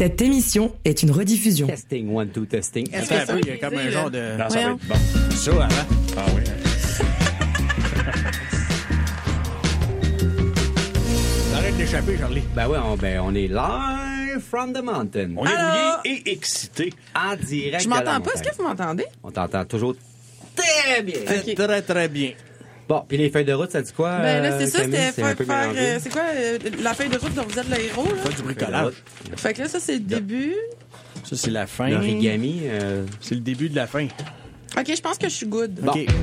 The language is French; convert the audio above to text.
Cette émission est une rediffusion. Testing, 1, 2, testing. Est-ce Attends que un ça... peu, il y a comme un genre de... Non, ça va être bon. Ça, avant. Ah oui. Arrête d'échapper, Charlie. Ben ouais, on est live from the mountain. On est Alors? rouillé et excité. En direct Je de la m'entends pas. montagne. Est-ce que vous m'entendez? On t'entend toujours très bien. Ok. Très, très bien. Bon, puis les feuilles de route, ça dit quoi? Ben là, c'est ça, Camille? c'était C'est un peu faire. mélangé. C'est quoi la feuille de route dont vous êtes le héros, là? Pas du bricolage. Fait que là, ça, c'est le début. Ça, c'est la fin. L'origami. C'est le début de la fin. Ok, je pense que je suis good. Bon. OK.